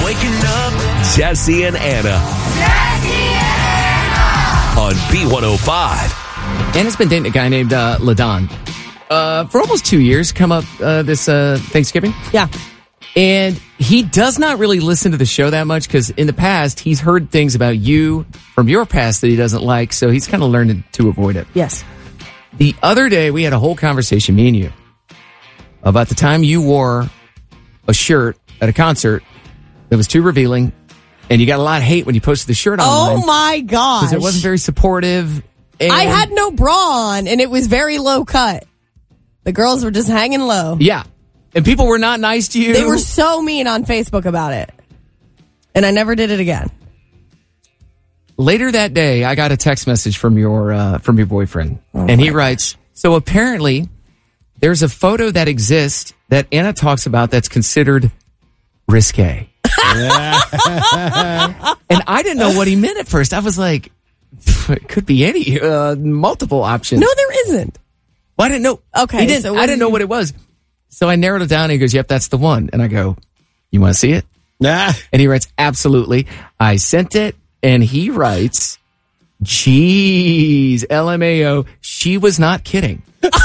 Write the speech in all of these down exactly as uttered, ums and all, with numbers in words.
waking up Jesse and Anna. Jesse and Anna! On B one oh five. Anna's been dating a guy named uh, LaDon uh, for almost two years, come up uh, this uh, Thanksgiving. Yeah. And he does not really listen to the show that much because in the past, he's heard things about you from your past that he doesn't like, so he's kind of learned to avoid it. Yes. The other day, we had a whole conversation, me and you, about the time you wore a shirt at a concert that was too revealing, and you got a lot of hate when you posted the shirt online. Oh, my gosh. Because it wasn't very supportive. And I had no bra on, and it was very low cut. The girls were just hanging low. Yeah. And people were not nice to you. They were so mean on Facebook about it. And I never did it again. Later that day, I got a text message from your uh, from your boyfriend. Oh and he writes, so apparently there's a photo that exists that Anna talks about that's considered risque. And I didn't know what he meant at first. I was like, it could be any, uh, multiple options. No, there isn't. Well, I didn't know. Okay. He didn't, so I didn't know what it was. So I narrowed it down and he goes, yep, that's the one. And I go, you want to see it? Nah. And he writes, absolutely. I sent it and he writes, geez, L M A O, she was not kidding.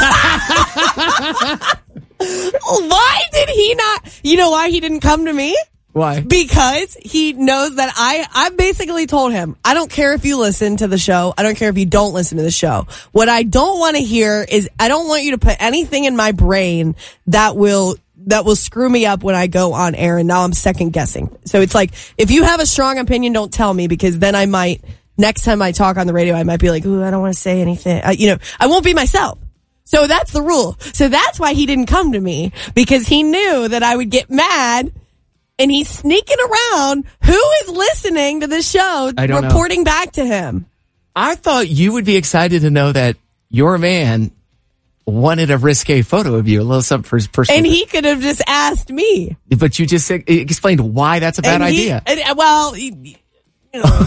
Why did he not? You know why he didn't come to me? Why? Because he knows that I, I basically told him, I don't care if you listen to the show. I don't care if you don't listen to the show. What I don't want to hear is I don't want you to put anything in my brain that will, that will screw me up when I go on air. And now I'm second guessing. So it's like, if you have a strong opinion, don't tell me because then I might, next time I talk on the radio, I might be like, ooh, I don't want to say anything. I, you know, I won't be myself. So that's the rule. So that's why he didn't come to me because he knew that I would get mad. And he's sneaking around. Who is listening to the show, I don't reporting know. back to him? I thought you would be excited to know that your man wanted a risque photo of you, a little something for his personal. And he could have just asked me. But you just explained why that's a bad and he, idea. And, well, he, you know.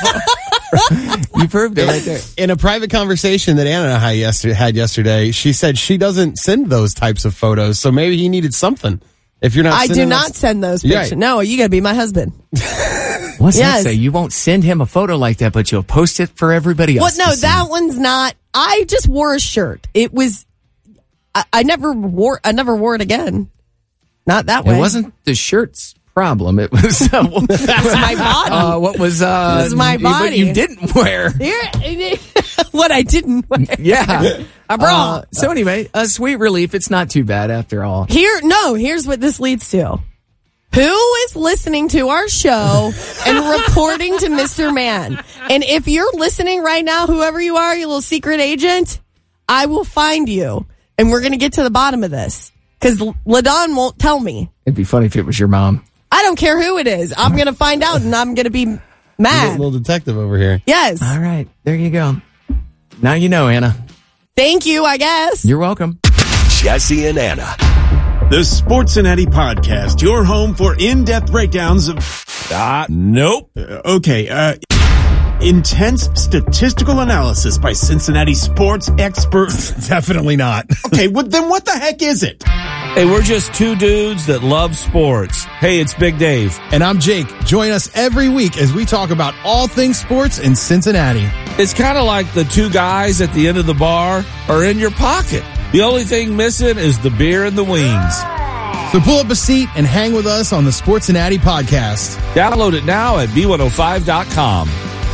You proved it right there. In a private conversation that Anna and I had yesterday, she said she doesn't send those types of photos, so maybe he needed something. If you're not, I do not us, send those pictures. Right. No, you got to be my husband. What's Yes. that say? You won't send him a photo like that, but you'll post it for everybody else. Well, no, to see. that one's not. I just wore a shirt. It was. I, I never wore. I never wore it again. Not that way. It wasn't the shirt's problem. It was uh, That's my body. Uh, what was uh? It was my What body. you didn't wear. Here, what I didn't wear. Yeah. A bra. Uh, so anyway, a sweet relief. It's not too bad after all. Here, no, here's what this leads to. Who is listening to our show and reporting to Mister Man? And if you're listening right now, whoever you are, you little secret agent, I will find you. And we're going to get to the bottom of this. Because LaDon won't tell me. It'd be funny if it was your mom. I don't care who it is. I'm going to find out and I'm going to be A mad. little detective over here. Yes. All right. There you go. Now you know, Anna. Thank you, I guess. You're welcome. Jesse and Anna. The Sports Cincinnati Podcast, your home for in-depth breakdowns of... Ah, nope. Uh, okay, uh... intense statistical analysis by Cincinnati sports experts. Definitely not. Okay, well, then what the heck is it? Hey, we're just two dudes that love sports. Hey, it's Big Dave. And I'm Jake. Join us every week as we talk about all things sports in Cincinnati. It's kind of like the two guys at the end of the bar are in your pocket. The only thing missing is the beer and the wings. So pull up a seat and hang with us on the Sports Cincinnati podcast. Download it now at B one oh five dot com.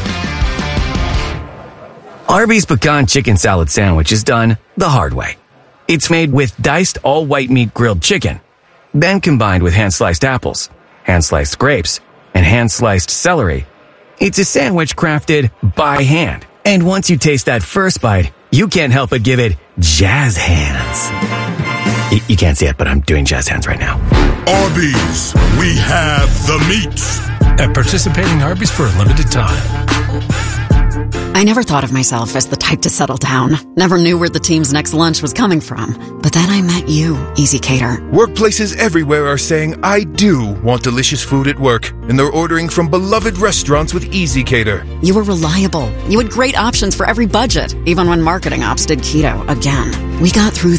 Arby's Pecan Chicken Salad Sandwich is done the hard way. It's made with diced all-white meat grilled chicken, then combined with hand-sliced apples, hand-sliced grapes, and hand-sliced celery. It's a sandwich crafted by hand. And once you taste that first bite, you can't help but give it jazz hands. Y- you can't see it, but I'm doing jazz hands right now. Arby's, we have the meat. At participating Arby's for a limited time. I never thought of myself as the type to settle down. Never knew where the team's next lunch was coming from. But then I met you, Easy Cater. Workplaces everywhere are saying, I do want delicious food at work. And they're ordering from beloved restaurants with Easy Cater. You were reliable. You had great options for every budget, even when marketing ops did keto again. We got through